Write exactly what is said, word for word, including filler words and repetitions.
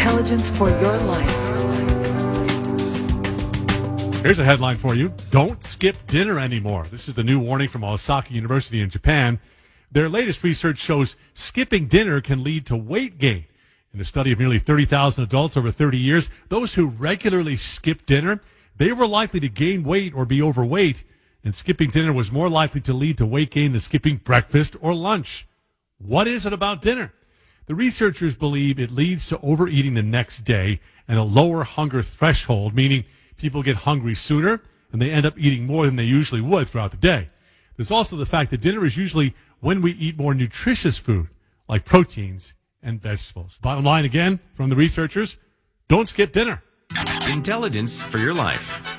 Intelligence for your life. Here's a headline for you. Don't skip dinner anymore. This is the new warning from Osaka University in Japan. Their latest research shows skipping dinner can lead to weight gain. In a study of nearly thirty thousand adults over thirty years, those who regularly skip dinner, they were likely to gain weight or be overweight, and skipping dinner was more likely to lead to weight gain than skipping breakfast or lunch. What is it about dinner? The researchers believe it leads to overeating the next day and a lower hunger threshold, meaning people get hungry sooner and they end up eating more than they usually would throughout the day. There's also the fact that dinner is usually when we eat more nutritious food, like proteins and vegetables. Bottom line again from the researchers, don't skip dinner. Intelligence for your life.